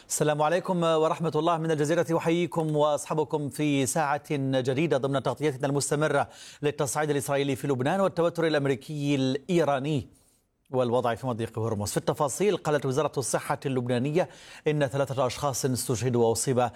السلام عليكم ورحمة الله من الجزيرة، أحييكم وأصحابكم في ساعة جديدة ضمن تغطيتنا المستمرة للتصعيد الإسرائيلي في لبنان والتوتر الأمريكي الإيراني والوضع في مضيق هرمز. في التفاصيل، قالت وزارة الصحة اللبنانية إن 3 أشخاص استشهدوا وأصيب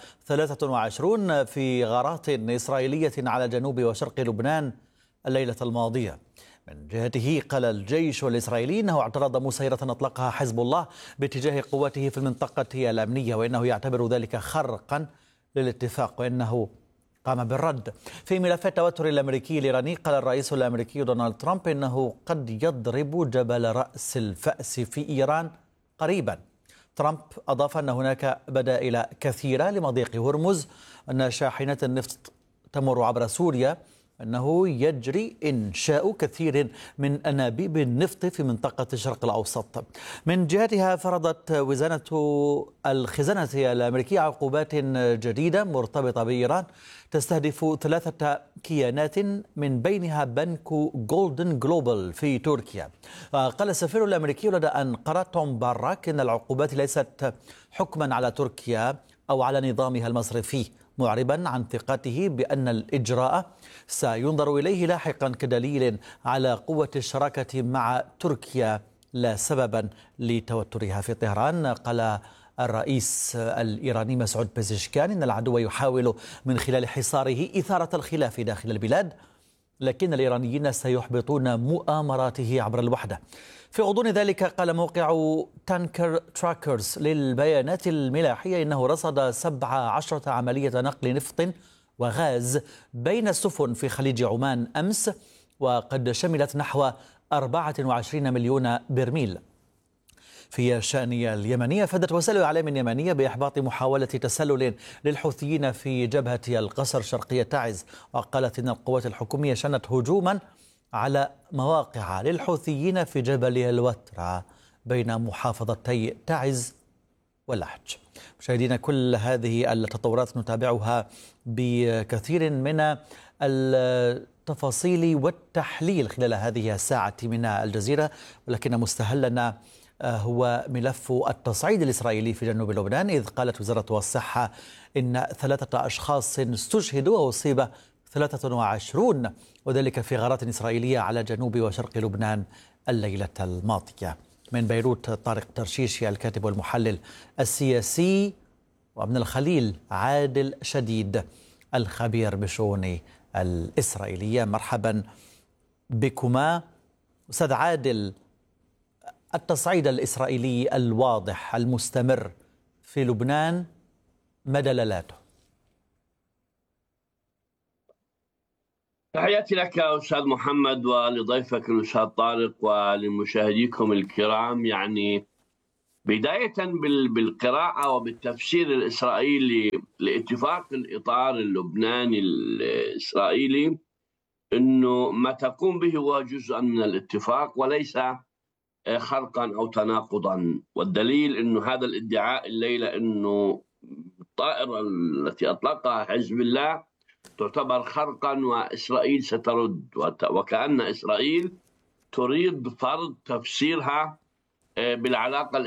23 في غارات إسرائيلية على جنوب وشرق لبنان الليلة الماضية. من جهته، قال الجيش الإسرائيلي أنه اعترض مسيرة أطلقها حزب الله باتجاه قواته في المنطقة الأمنية، وإنه يعتبر ذلك خرقا للاتفاق، وإنه قام بالرد. في ملف التوتر الأمريكي الإيراني، قال الرئيس الأمريكي دونالد ترامب إنه قد يضرب جبل رأس الفأس في إيران قريبا. ترامب أضاف أن هناك بدائل كثيرة لمضيق هرمز، أن شاحنات النفط تمر عبر سوريا، أنه يجري إنشاء كثير من أنابيب النفط في منطقة الشرق الأوسط. من جهتها، فرضت وزارة الخزانة الأمريكية عقوبات جديدة مرتبطة بإيران تستهدف 3 كيانات، من بينها بنك جولدن جلوبال في تركيا. قال السفير الأمريكي لدى أنقرة توم باراك إن العقوبات ليست حكما على تركيا أو على نظامها المصرفي، معربا عن ثقته بأن الإجراء سينظر إليه لاحقا كدليل على قوة الشراكة مع تركيا لا سببا لتوترها في طهران. قال الرئيس الإيراني مسعود بزشكان إن العدو يحاول من خلال حصاره إثارة الخلاف داخل البلاد، لكن الإيرانيين سيحبطون مؤامراته عبر الوحدة. في غضون ذلك، قال موقع تانكر تراكرز للبيانات الملاحية إنه رصد 17 عملية نقل نفط وغاز بين السفن في خليج عمان أمس، وقد شملت نحو 24 مليون برميل. في الشأن اليمني، أفادت وسائل الإعلام اليمنية بإحباط محاولة تسلل للحوثيين في جبهة القصر شرقية تعز، وقالت إن القوات الحكومية شنت هجوما على مواقع للحوثيين في جبل الوترة بين محافظتي تعز واللحج. مشاهدينا، كل هذه التطورات نتابعها بكثير من التفاصيل والتحليل خلال هذه الساعة من الجزيرة، ولكن مستهلنا هو ملف التصعيد الإسرائيلي في جنوب لبنان، إذ قالت وزارة الصحة إن 3 أشخاص استشهدوا وأصيب 23، وذلك في غارات إسرائيلية على جنوب وشرق لبنان الليلة الماضية. من بيروت، طارق ترشيشي الكاتب والمحلل السياسي، ومن الخليل عادل شديد الخبير بالشؤون الإسرائيلية. مرحبا بكما أستاذ عادل. التصعيد الإسرائيلي الواضح المستمر في لبنان، ما دلالاته؟ تحياتي لك أستاذ محمد ولضيفك الأستاذ طارق ولمشاهديكم الكرام. بداية بالقراءة وبالتفسير الإسرائيلي لاتفاق الإطار اللبناني الإسرائيلي، أنه ما تقوم به هو جزءا من الاتفاق وليس خرقا أو تناقضا. والدليل أنه هذا الادعاء الليلة أنه الطائرة التي أطلقها حزب الله تعتبر خرقا وإسرائيل سترد، وكأن إسرائيل تريد فرض تفسيرها بالعلاقة